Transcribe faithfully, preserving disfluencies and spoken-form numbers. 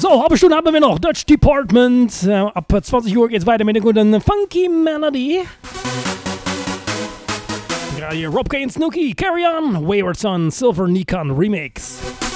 So, halbe Stunde haben wir noch. Dutch Department. Äh, ab zwanzig Uhr geht's weiter mit der guten Funky Melody. Gerade hier Rob K. und Snooki. Carry On. Wayward Son. Silver Nikon Remix.